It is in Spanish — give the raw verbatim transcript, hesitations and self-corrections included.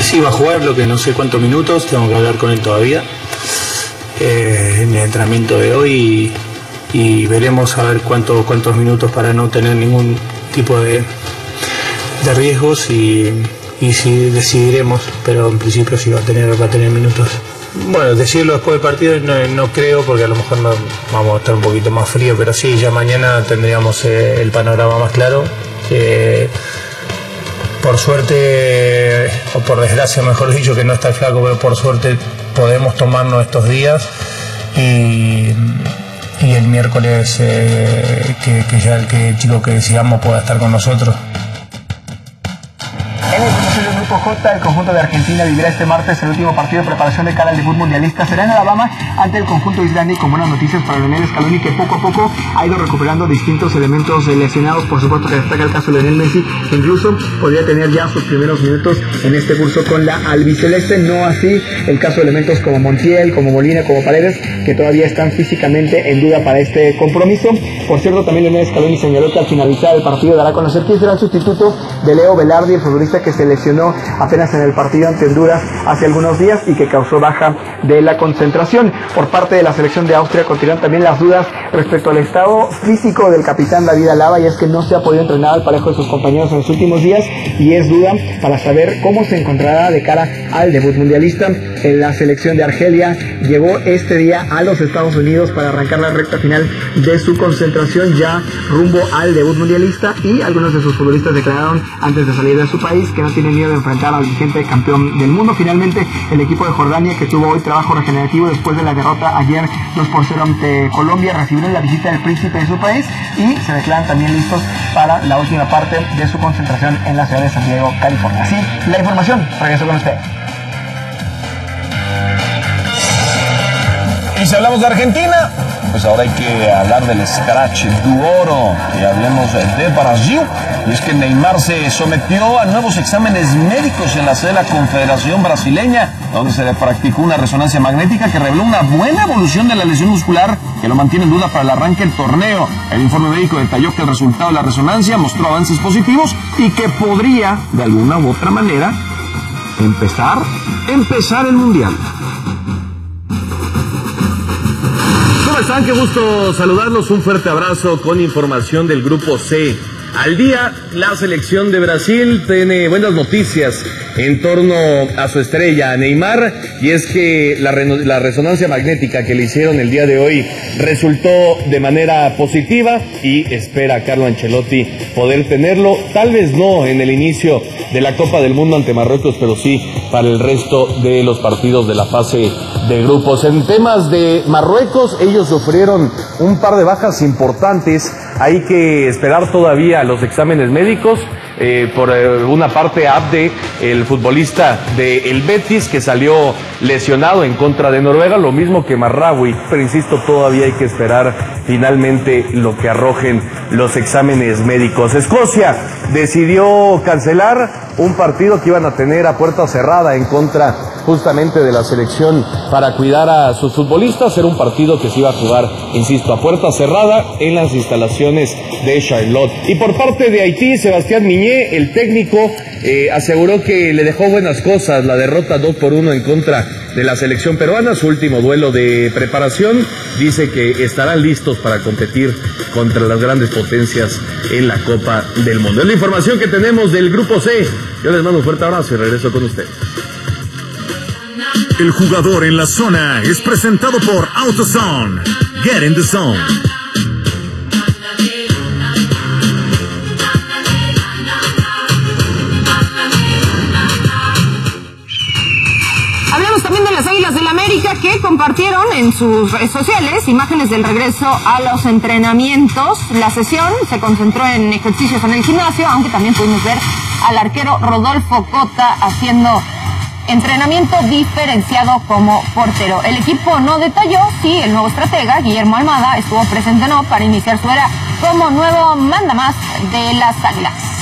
sí va a jugar, lo que no sé cuántos minutos, tengo que hablar con él todavía eh, en el entrenamiento de hoy y, y veremos a ver cuánto, cuántos minutos para no tener ningún tipo de, de riesgos y, y si decidiremos, pero en principio sí va a tener, va a tener minutos. Bueno, decirlo después del partido no, no creo, porque a lo mejor no, vamos a estar un poquito más frío, pero sí, ya mañana tendríamos eh, el panorama más claro. Eh, por suerte, o por desgracia mejor dicho, que no está el flaco, pero por suerte podemos tomarnos estos días y, y el miércoles eh, que, que ya el que chico que decidamos pueda estar con nosotros. En el del Grupo J, el conjunto de Argentina vivirá este martes el último partido de preparación de cara al debut mundialista. Será en Alabama ante el conjunto islandés, con buenas noticias para Lionel Scaloni, que poco a poco ha ido recuperando distintos elementos lesionados. Por supuesto que destaca el caso de Lionel Messi, que incluso podría tener ya sus primeros minutos en este curso con la albiceleste. No así el caso de elementos como Montiel, como Molina, como Paredes, que todavía están físicamente en duda para este compromiso. Por cierto, también Lionel Scaloni señaló que al finalizar el partido dará a conocer quién será el sustituto de Leo Velarde, el futbolista que se lesionó apenas en el partido ante Honduras hace algunos días y que causó baja de la concentración. Por parte de la selección de Austria continúan también las dudas respecto al estado físico del capitán David Alaba, y es que no se ha podido entrenar al parejo de sus compañeros en los últimos días y es duda para saber cómo se encontrará de cara al debut mundialista. En la selección de Argelia llegó este día a los Estados Unidos para arrancar la recta final de su concentración ya rumbo al debut mundialista, y algunos de sus futbolistas declararon antes de salir de su país que no tienen miedo de enfrentar al vigente campeón del mundo. Finalmente, el equipo de Jordania, que tuvo hoy trabajo regenerativo después de la derrota ayer dos por cero ante Colombia, recibieron la visita del príncipe de su país y se declaran también listos para la última parte de su concentración en la ciudad de San Diego, California. Así, la información, regreso con usted. Y si hablamos de Argentina, pues ahora hay que hablar del scratch du oro, y hablemos de Brasil. Y es que Neymar se sometió a nuevos exámenes médicos en la sede de la Confederación Brasileña, donde se le practicó una resonancia magnética que reveló una buena evolución de la lesión muscular que lo mantiene en duda para el arranque del torneo. El informe médico detalló que el resultado de la resonancia mostró avances positivos y que podría, de alguna u otra manera, empezar, empezar el Mundial. ¿Cómo están? Qué gusto saludarlos. Un fuerte abrazo con información del Grupo C. Al día, la selección de Brasil tiene buenas noticias en torno a su estrella Neymar, y es que la, re la resonancia magnética que le hicieron el día de hoy resultó de manera positiva y espera Carlo Ancelotti poder tenerlo, tal vez no en el inicio de la Copa del Mundo ante Marruecos, pero sí para el resto de los partidos de la fase de grupos. En temas de Marruecos, ellos sufrieron un par de bajas importantes. Hay que esperar todavía los exámenes médicos. Eh, por eh, una parte, Abde, el futbolista del Betis, que salió lesionado en contra de Noruega, lo mismo que Marraoui, pero insisto, todavía hay que esperar finalmente lo que arrojen los exámenes médicos. Escocia decidió cancelar un partido que iban a tener a puerta cerrada en contra justamente de la selección para cuidar a sus futbolistas. Era un partido que se iba a jugar, insisto, a puerta cerrada en las instalaciones de Charlotte. Y por parte de Haití, Sebastián Miñé, el técnico, eh, aseguró que le dejó buenas cosas la derrota dos por uno en contra de la selección peruana, su último duelo de preparación. Dice que estarán listos para competir contra las grandes potencias en la Copa del Mundo. Es la información que tenemos del Grupo C. Yo les mando un fuerte abrazo y regreso con ustedes. El jugador en la zona es presentado por AutoZone. Get in the zone. Hablamos también de las Águilas del América, que compartieron en sus redes sociales imágenes del regreso a los entrenamientos. La sesión se concentró en ejercicios en el gimnasio, aunque también pudimos ver al arquero Rodolfo Cota haciendo entrenamiento diferenciado como portero. El equipo no detalló si el nuevo estratega, Guillermo Almada, estuvo presente o no para iniciar su era como nuevo mandamás de las Águilas.